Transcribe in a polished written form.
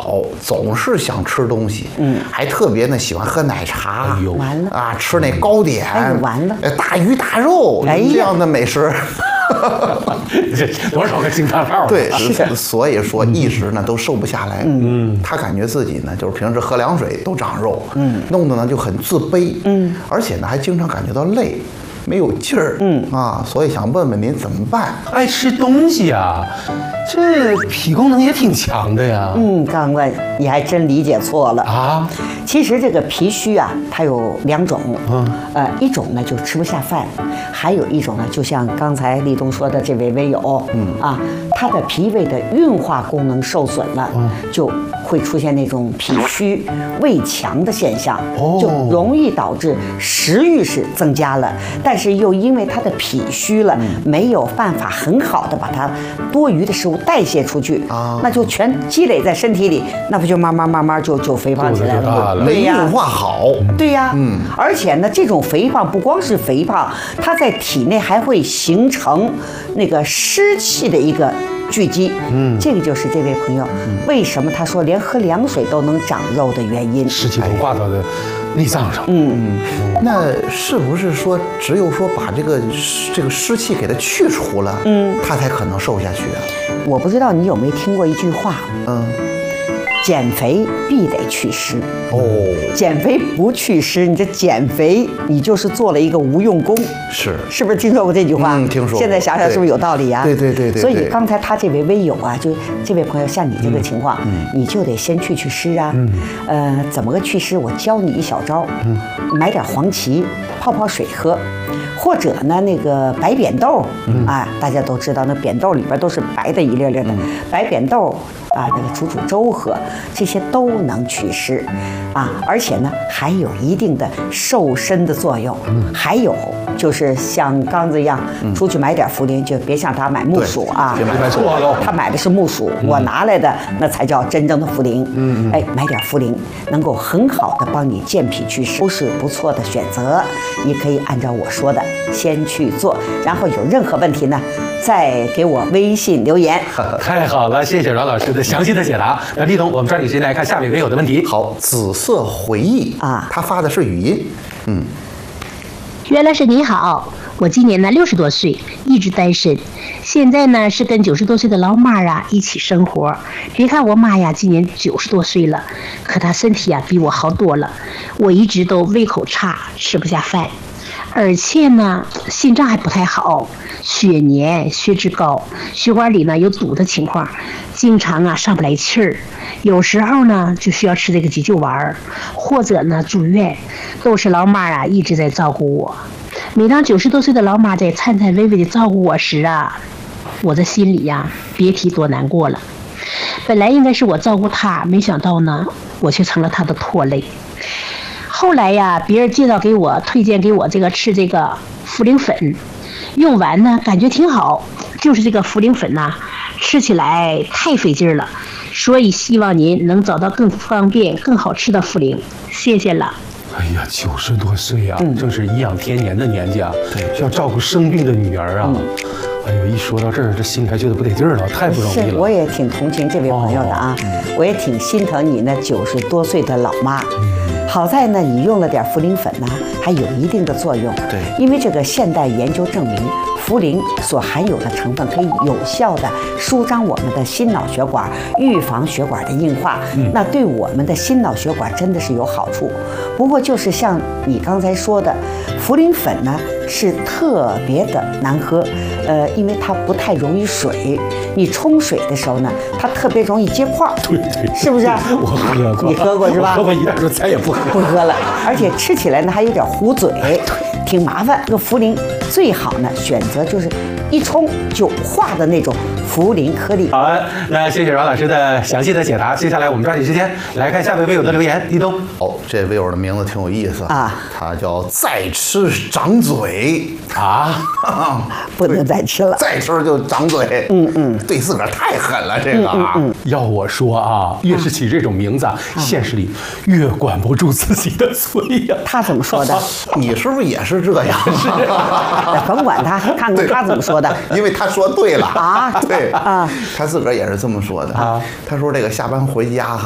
小总是想吃东西，还特别呢喜欢喝奶茶， 哎呦， 完了啊，吃那糕点， 哎呦完了大鱼大肉， 哎呀这样的美食。 这多少个惊叹号啊！ 对，所以说一直呢都瘦不下来。他感觉自己呢就是平时喝凉水都长肉，弄得呢就很自卑，而且呢还经常感觉到累，没有劲儿，所以想问问您怎么办？ 爱吃东西啊，这脾功能也挺强的呀。 刚刚你还真理解错了啊！ 其实这个脾虚啊，它有2种，一种呢就吃不下饭，还有一种呢，就像刚才立冬说的这位微友，他的脾胃的运化功能受损了，就会出现那种脾虚胃强的现象，就容易导致食欲是增加了，但是又因为他的脾虚了，没有办法很好的把它多余的食物代谢出去，那就全积累在身体里，那不就慢慢就肥胖起来了吗？ 没运化好。 对呀，而且呢，这种肥胖不光是肥胖，它在体内还会形成那个湿气的一个聚集。这个就是这位朋友为什么他说连喝凉水都能长肉的原因。 湿气都挂到的内脏上。 那是不是说只有说把这个湿气给它去除了，他才可能瘦下去啊？ 我不知道你有没有听过一句话，减肥必得祛湿。减肥不祛湿，你这减肥你就是做了一个无用功。是不是听说过这句话？ 听说过。 现在想想是不是有道理啊？ 对。 所以刚才他这位微友啊，就这位朋友，像你这个情况，你就得先祛湿啊。怎么个祛湿？我教你一小招。买点黄芪，泡水喝。或者呢，那个白扁豆，大家都知道，那扁豆里边都是白的一粒粒的，白扁豆那个煮粥喝，这些都能祛湿，而且呢还有一定的瘦身的作用。还有就是像刚子一样，出去买点茯苓，就别像他买木薯啊， 别买错了， 他买的是木薯，我拿来的那才叫真正的茯苓。买点茯苓，能够很好的帮你健脾祛湿，都是不错的选择。你可以按照我说的先去做，然后有任何问题呢，再给我微信留言。 太好了，谢谢阮老师的详细的解答。那立冬，我们抓紧时间来看下面微友的问题。 好，紫色回忆他发的是语音。 袁老师你好，我今年呢60多岁，一直单身，现在呢是跟90多岁的老妈一起生活。别看我妈呀今年90多岁了，可她身体比我好多了。我一直都胃口差，吃不下饭，而且呢心脏还不太好，血粘、血脂高，血管里呢有堵的情况，经常上不来气儿。有时候呢就需要吃这个急救丸，或者呢住院，都是老妈一直在照顾我。每当90多岁的老妈在颤颤巍巍的照顾我时我的心里别提多难过了。本来应该是我照顾她，没想到呢我却成了她的拖累。后来别人介绍给我，推荐给我吃这个茯苓粉，用完呢感觉挺好，就是这个茯苓粉吃起来太费劲了，所以希望您能找到更方便更好吃的茯苓，谢谢了。 哎呀，90多岁正是颐养天年的年纪需要照顾生病的女儿哎呦，一说到这儿，这心里还觉得不得劲儿了，太不容易了。 我也挺同情这位朋友的我也挺心疼你那90多岁的老妈。好在呢，你用了点茯苓粉还有一定的作用。 对， 因为这个现代研究证明，茯苓所含有的成分可以有效的舒张我们的心脑血管，预防血管的硬化。那对我们的心脑血管真的是有好处。不过就是像你刚才说的，茯苓粉是特别的难喝，因为它不太容易水，你冲水的时候呢，它特别容易结块。 对， 是不是？ 我喝过， 你喝过是吧？ 喝过一袋就再也不喝了，而且吃起来呢还有点糊嘴，挺麻烦。这个茯苓最好呢选择就是一冲就化的那种茯苓颗粒。 好，那谢谢阮老师的详细的解答。接下来我们抓紧时间来看下位微友的留言。立冬， 这位友的名字挺有意思他叫再吃长嘴不能再吃了， 再吃就长嘴。对自个儿太狠了，这个要我说越是起这种名字现实里越管不住自己的嘴呀。 他怎么说的？ 你是不是也是这样？ 甭管他，看看他怎么说的。 因为他说对了对他自个儿也是这么说的他说这个下班回家